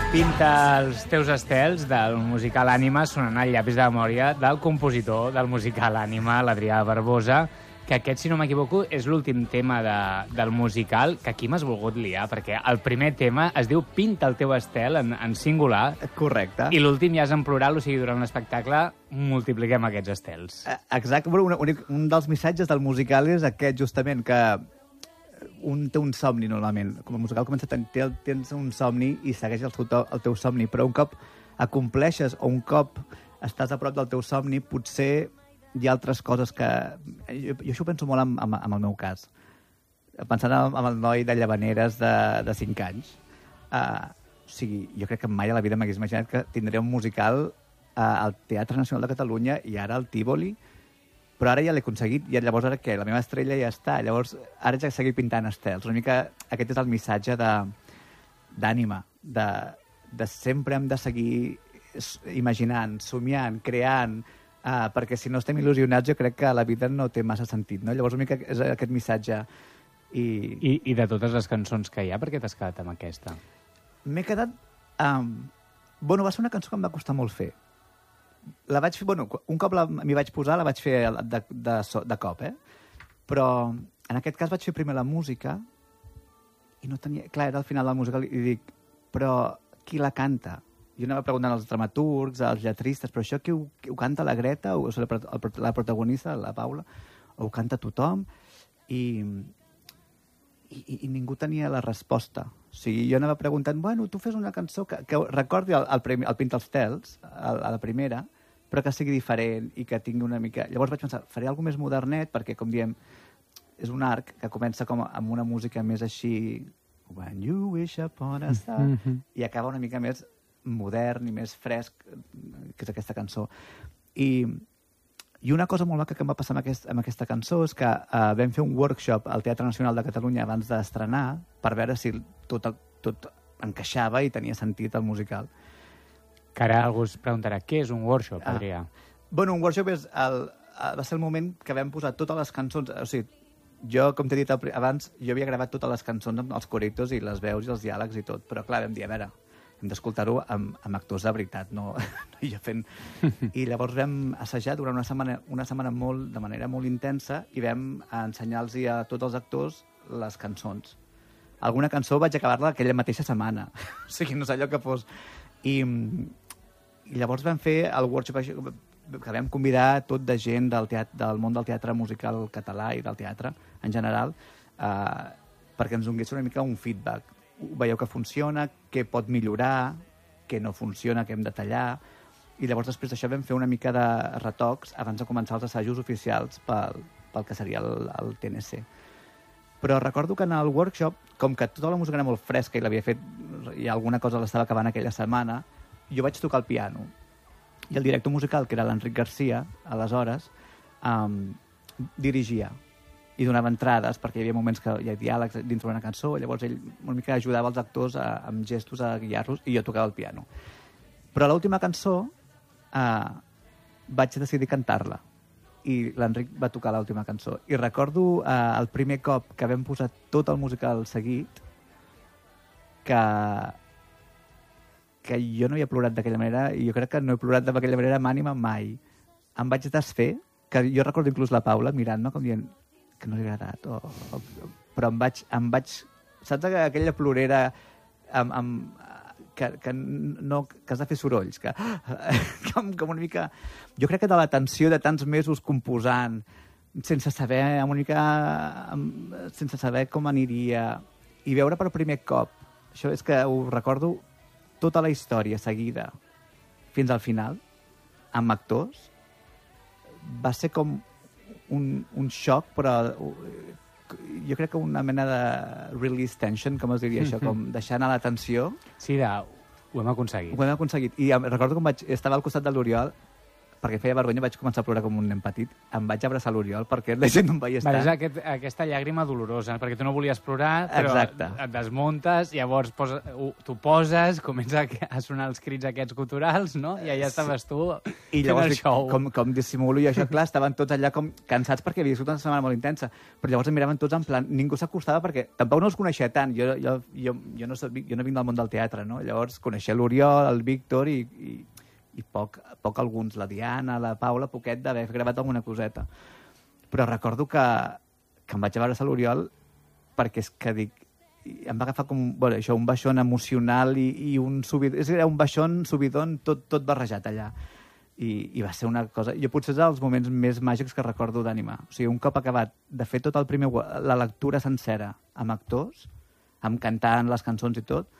Pinta els teus estels del musical Ànima sonant al llapis de memòria del compositor del musical Ànima, l'Adrià Barbosa, que aquest, si no m'equivoco, és l'últim tema del musical, que aquí m'has volgut liar, perquè el primer tema es diu Pinta el teu estel en singular. Correcte. I l'últim ja és en plural, o sigui, durant l'espectacle multipliquem aquests estels. Exacte. Bueno, un dels missatges del musical és aquest, justament, que un té un somni, normalment. Com el musical comença, tens un somni i segueix el teu somni, però un cop acompleixes o un cop estàs a prop del teu somni, potser hi ha altres coses que... Jo això ho penso molt amb el meu cas. Pensant en el noi de Llavaneres de 5 anys. O sigui, jo crec que mai a la vida m'hagués imaginat que tindria un musical al Teatre Nacional de Catalunya i ara al Tívoli, però ara ja l'he aconseguit, i llavors ara què? La meva estrella ja està, llavors ara ja seguir pintant estels. Una mica aquest és el missatge d'Ànima, de sempre hem de seguir imaginant, somiant, creant, perquè si no estem il·lusionats jo crec que la vida no té massa sentit, no? Llavors una mica és aquest missatge. I de totes les cançons que hi ha, per què t'has quedat amb aquesta? M'he quedat... Bueno, va ser una cançó que em va costar molt fer. La vaig fer, bueno, un cop m'hi vaig posar, la vaig fer de cop, Però en aquest cas vaig fer primer la música i no tenia... Clar, era al final del musical i dic, però qui la canta? Jo anava preguntant als dramaturgs, als lletristes, però això qui ho canta la Greta, o la protagonista, la Paula, o ho canta tothom? I ningú tenia la resposta. O sigui, jo anava preguntant, bueno, tu fes una cançó que recordi el Pinta els Tels, a la primera, però que sigui diferent i que tingui una mica... Llavors vaig pensar, faré alguna més modernet, perquè, com diem, és un arc que comença com amb una música més així... When you wish upon a star... I acaba una mica més modern i més fresc, que és aquesta cançó. I una cosa molt maca que em va passar amb aquesta cançó és que vam fer un workshop al Teatre Nacional de Catalunya abans d'estrenar per veure si tot encaixava i tenia sentit el musical. Que ara algú es preguntarà, què és un workshop, Adrià? Bueno, un workshop va ser el moment que vam posar totes les cançons... O sigui, jo, com t'he dit abans, jo havia gravat totes les cançons amb els coritos i les veus i els diàlegs i tot, però clar, vam dir, a veure, hem d'escoltar-ho amb actors de veritat, no jo fent... I llavors vam assajar durant una setmana de manera molt intensa i vam ensenyar-los a tots els actors les cançons. Alguna cançó vaig acabar-la aquella mateixa setmana. O sigui, no és allò que fos... I llavors vam fer el workshop que vam convidar tot de gent del món del teatre musical català i del teatre en general perquè ens donés una mica un feedback. Veieu que funciona, què pot millorar, què no funciona, què hem de tallar... I llavors després d'això vam fer una mica de retocs abans de començar els assajos oficials pel que seria el TNC. Però recordo que en el workshop, com que tota la música era molt fresca i l'havia fet, i alguna cosa l'estava acabant aquella setmana, jo vaig tocar el piano. I el director musical, que era l'Enric Garcia, aleshores, dirigia i donava entrades, perquè hi havia moments que hi ha diàlegs dintre d'una cançó, llavors ell una mica ajudava els actors amb gestos a guiar-los, i jo tocava el piano. Però a l'última cançó vaig decidir cantar-la, i l'Enric va tocar l'última cançó. I recordo el primer cop que vam posar tot el musical seguit, que jo no havia plorat d'aquella manera, i jo crec que no he plorat d'aquella manera amb Ànima mai. Em vaig desfer, que jo recordo inclús la Paula mirant-me com dient que no li ha agradat, però em vaig... Saps aquella plorera que has de fer sorolls, que com una mica... Jo crec que de la tensió de tants mesos composant, sense saber com aniria, i veure per primer cop, això és que ho recordo, tota la història seguida fins al final, amb actors, va ser com un xoc, però jo crec que una mena de release tension, com es diria això, com deixar anar la tensió. Sí, ho hem aconseguit. Ho hem aconseguit. I recordo com estava al costat de l'Oriol, perquè feia vergonya, vaig començar a plorar com un nen petit. Em vaig abraçar l'Oriol perquè la gent no em veiés tant. És aquesta llàgrima dolorosa, perquè tu no volies plorar, però et desmuntes, llavors t'ho poses, comença a sonar els crits aquests guturals, no? I allà estaves tu i llavors, com dissimulo, i això, clar, estaven tots allà com cansats perquè havia sigut una setmana molt intensa, però llavors em miraven tots en plan, ningú s'acostava perquè tampoc no els coneixia tant, jo no vinc del món del teatre, no? Llavors coneixia l'Oriol, el Víctor i poc alguns, la Diana, la Paula, poquet d'haver gravat alguna coseta. Però recordo que em vaig abraçar l'Oriol perquè és que dic, em va agafar com un baixón emocional i un subidon, era un baixón, subidon, tot barrejat allà. I va ser una cosa... Jo potser és dels moments més màgics que recordo d'Ànima. O sigui, un cop acabat de fer tot la lectura sencera amb actors, amb cantant les cançons i tot,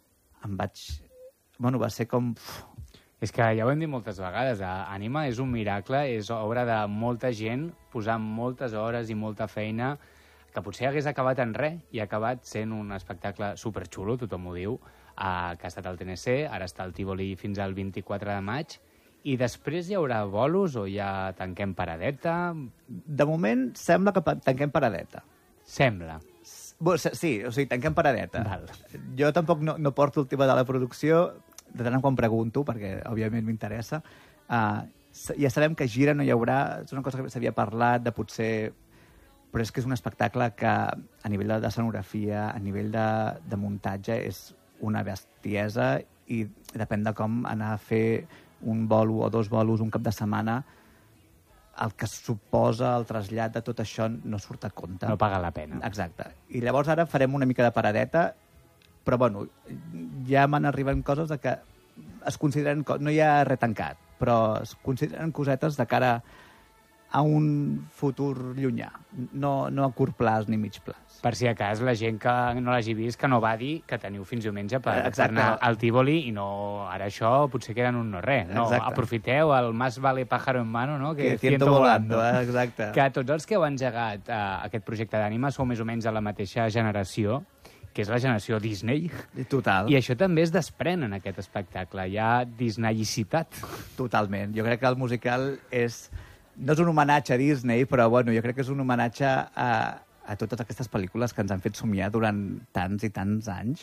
va ser com... És que ja ho hem dit moltes vegades, Ànima és un miracle, és obra de molta gent, posant moltes hores i molta feina, que potser hagués acabat en res, i ha acabat sent un espectacle superxulo, tothom ho diu, que ha estat al TNC, ara està al Tívoli fins al 24 de maig, i després hi haurà bolos o ja tanquem paradeta? De moment sembla que tanquem paradeta. Sembla. Sí, o sigui, tanquem paradeta. Val. Jo tampoc no porto el tema de la producció, de tant en quan pregunto, perquè òbviament m'interessa. Ja sabem que gira no hi haurà, és una cosa que s'havia parlat de potser... Però és que és un espectacle que a nivell d'escenografia, a nivell de muntatge, és una bestiesa i depèn de com anar a fer un bolo o 2 bolos un cap de setmana, el que suposa el trasllat de tot això no surt a compte. No paga la pena. Exacte. I llavors ara farem una mica de paradeta, però bueno, ja m'han arribat coses de que es consideren... No hi ha res tancat, però es consideren cosetes de cara a un futur llunyà, no a curt plaç ni mig plaç. Per si a cas, la gent que no l'hagi vist, que no va dir que teniu fins diumenge per anar al Tívoli i no... Ara això potser queda en un no-res. No, aprofiteu el más vale pájaro en mano, no? Que ciento volando. Exacte. Que tots els que heu engegat aquest projecte d'Ànima sou més o menys de la mateixa generació, que és la generació Disney. Total. I això també es desprèn en aquest espectacle. Hi ha disneyicitat. Totalment. Jo crec que el musical no és un homenatge a Disney, però bueno, jo crec que és un homenatge a totes aquestes pel·lícules que ens han fet somiar durant tants i tants anys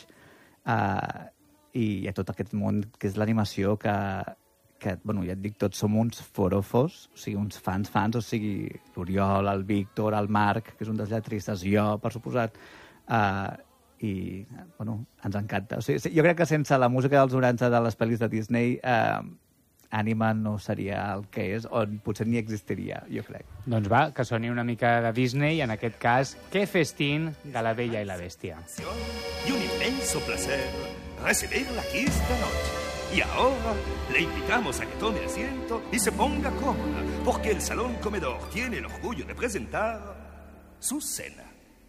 i a tot aquest món que és l'animació que, bueno, ja et dic, tots som uns forofos, o sigui, uns fans, o sigui, l'Oriol, el Víctor, el Marc, que és un dels lletristes, jo, per suposat, i, bueno, ens encanta. O sigui, jo crec que sense la música dels 90 de les pel·lis de Disney Ànima no seria el que és, o potser ni existiria, jo crec. Doncs va, que soni una mica de Disney, en aquest cas, Qué festín de La Bella y la Bestia. Y un inmenso placer recibirla aquí esta noche. Y ahora le invitamos a que tome asiento y se ponga cómoda, porque el Salón Comedor tiene el orgullo de presentar su cena.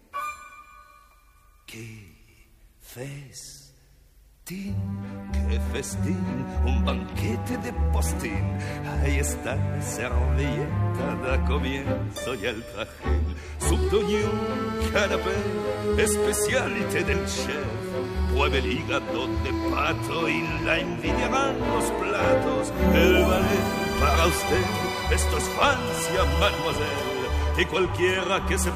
¡Qué festín! ¡Qué festín! Un banquete de postín. Ahí está la servilleta, da comienzo ya el trajín. Subdoñón, canapé, especialité del chef. Pruebe el hígado de pato y la envidiarán los platos. El ballet para usted, esto es Francia, mademoiselle. Y cualquiera que se